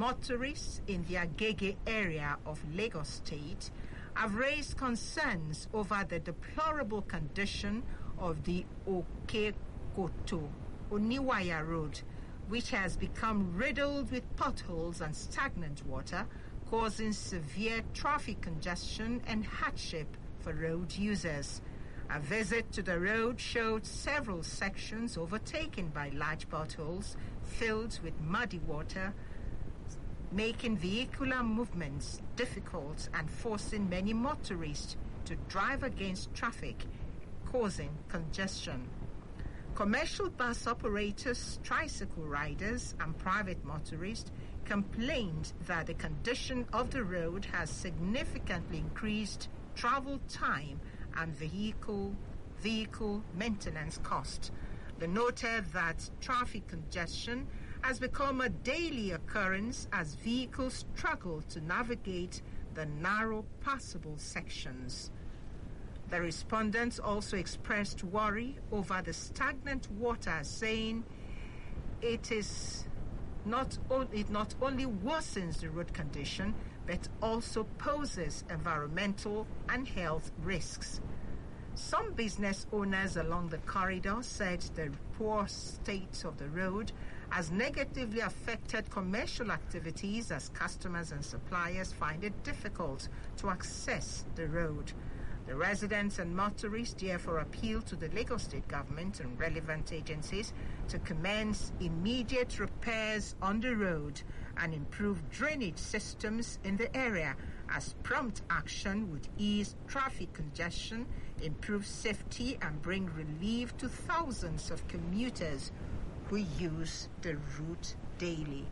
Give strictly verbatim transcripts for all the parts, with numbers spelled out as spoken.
motorists in the Agege area of Lagos State have raised concerns over the deplorable condition of the Okekoto Oniwaya Road, which has become riddled with potholes and stagnant water, causing severe traffic congestion and hardship for road users. A visit to the road showed several sections overtaken by large potholes filled with muddy water, making vehicular movements difficult and forcing many motorists to drive against traffic, causing congestion. Commercial bus operators, tricycle riders, and private motorists complained that the condition of the road has significantly increased travel time and vehicle vehicle maintenance cost. They noted that traffic congestion has become a daily occurrence as vehicles struggle to navigate the narrow passable sections. The respondents also expressed worry over the stagnant water, saying it is not o- it not only worsens the road condition, but also poses environmental and health risks. Some business owners along the corridor said the poor state of the road has negatively affected commercial activities as customers and suppliers find it difficult to access the road. The residents and motorists therefore appeal to the Lagos State government and relevant agencies to commence immediate repairs on the road and improve drainage systems in the area, as prompt action would ease traffic congestion, improve safety, and bring relief to thousands of commuters who use the route daily.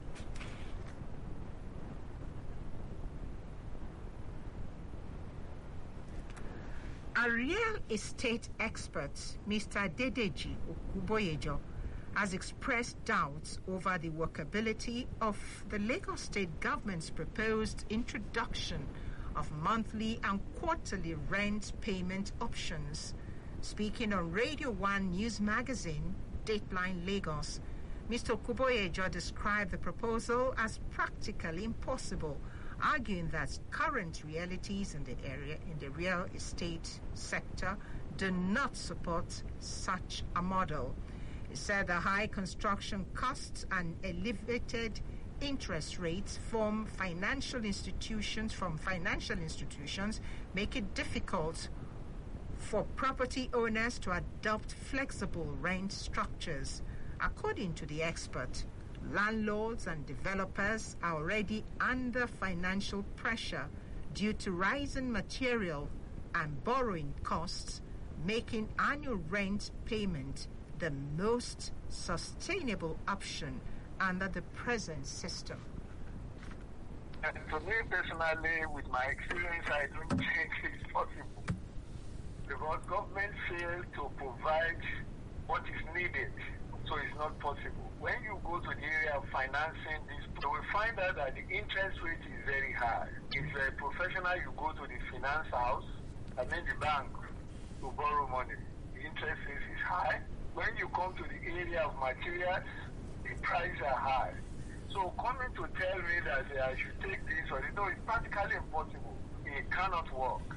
A real estate expert, Mister Dedeji Okuboyejo, has expressed doubts over the workability of the Lagos State government's proposed introduction of monthly and quarterly rent payment options. Speaking on Radio one News Magazine, Dateline Lagos, Mister Okuboyejo described the proposal as practically impossible, arguing that current realities in the area, in the real estate sector, do not support such a model. He said the high construction costs and elevated interest rates from financial institutions from financial institutions make it difficult for property owners to adopt flexible rent structures. According to the expert, landlords and developers are already under financial pressure due to rising material and borrowing costs, making annual rent payment the most sustainable option under the present system. And for me personally, with my experience, I don't think it's possible. Because government failed to provide what is needed, so it's not possible. When you go to the area of financing this, you will find out that the interest rate is very high. If you're a professional, you go to the finance house, I mean the bank, to borrow money. The interest rate is high. When you come to the area of materials, the prices are high. So coming to tell me that uh, I should take this or no, it's practically impossible. It cannot work.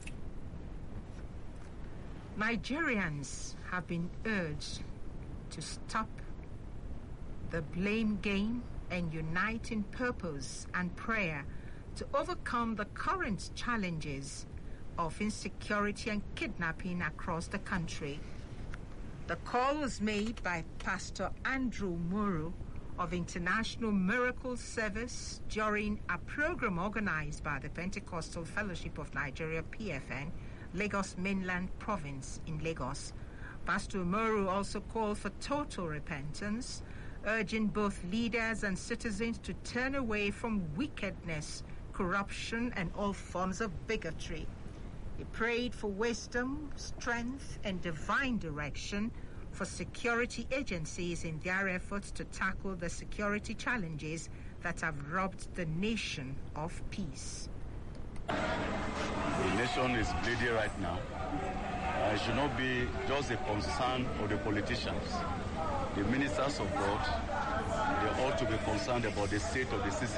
Nigerians have been urged to stop the blame game and unite in purpose and prayer to overcome the current challenges of insecurity and kidnapping across the country. The call was made by Pastor Andrew Muru of International Miracle Service during a program organized by the Pentecostal Fellowship of Nigeria, P F N, Lagos Mainland Province in Lagos. Pastor Muru also called for total repentance, urging both leaders and citizens to turn away from wickedness, corruption, and all forms of bigotry. He prayed for wisdom, strength, and divine direction for security agencies in their efforts to tackle the security challenges that have robbed the nation of peace. The nation is bleeding right now. Uh, it should not be just a concern of the politicians. The ministers of God, they ought to be concerned about the state of the city.